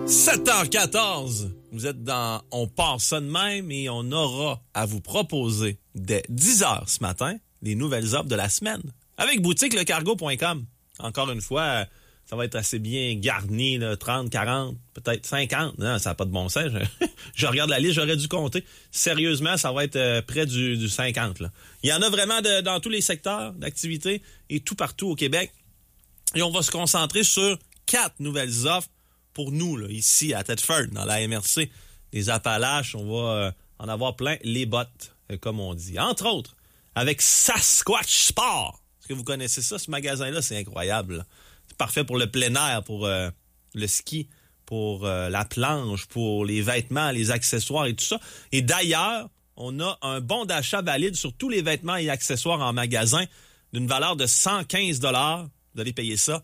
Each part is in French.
7h14, vous êtes dans On part ça de même et on aura à vous proposer dès 10h ce matin les nouvelles offres de la semaine avec boutiquelecargo.com. Encore une fois, ça va être assez bien garni, là, 30, 40, peut-être 50. Non, ça n'a pas de bon sens. Je regarde la liste, j'aurais dû compter. Sérieusement, ça va être près du 50. Là. Il y en a vraiment dans tous les secteurs d'activité et tout partout au Québec. Et on va se concentrer sur 4 nouvelles offres pour nous, là, ici à Thetford, dans la MRC. Les Appalaches, on va en avoir plein les bottes, comme on dit. Entre autres, avec Sasquatch Sport. Est-ce que vous connaissez ça? Ce magasin-là, c'est incroyable. Là. C'est parfait pour le plein air, pour le ski, pour la planche, pour les vêtements, les accessoires et tout ça. Et d'ailleurs, on a un bon d'achat valide sur tous les vêtements et accessoires en magasin d'une valeur de 115 $. Vous allez payer ça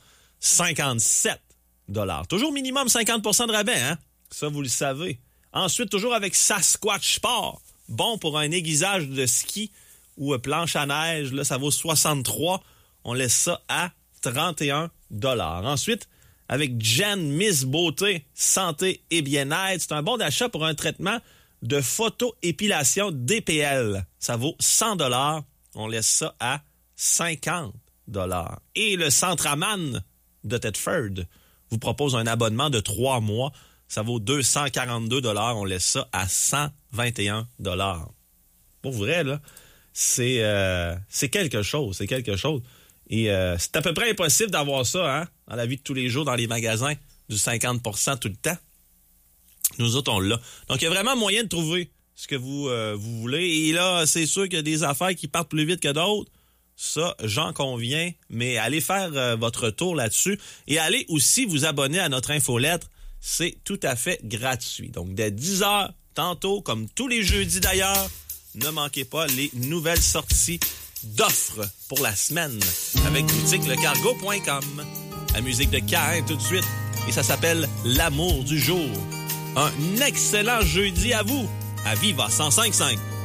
57 $. Toujours minimum 50% de rabais, hein? Ça, vous le savez. Ensuite, toujours avec Sasquatch Sport. Bon pour un aiguisage de ski ou planche à neige. Là, ça vaut 63 $. On laisse ça à 31 $. Ensuite, avec Jen Miss Beauté, santé et bien-être, c'est un bon d'achat pour un traitement de photoépilation DPL. Ça vaut 100 $. On laisse ça à 50 $. Et le Centraman de Thetford vous propose un abonnement de 3 mois. Ça vaut 242 $. On laisse ça à 121 $. Pour vrai, là, c'est quelque chose. C'est quelque chose. Et c'est à peu près impossible d'avoir ça, hein, dans la vie de tous les jours, dans les magasins, du 50% tout le temps. Nous autres, on l'a. Donc, il y a vraiment moyen de trouver ce que vous voulez. Et là, c'est sûr qu'il y a des affaires qui partent plus vite que d'autres. Ça, j'en conviens, mais allez faire votre tour là-dessus et allez aussi vous abonner à notre infolettre. C'est tout à fait gratuit. Donc, dès 10h, tantôt, comme tous les jeudis d'ailleurs, ne manquez pas les nouvelles sorties d'offres pour la semaine avec boutiquelecargo.com. La musique de Cain tout de suite et ça s'appelle L'amour du jour. Un excellent jeudi à vous à Viva 105.5.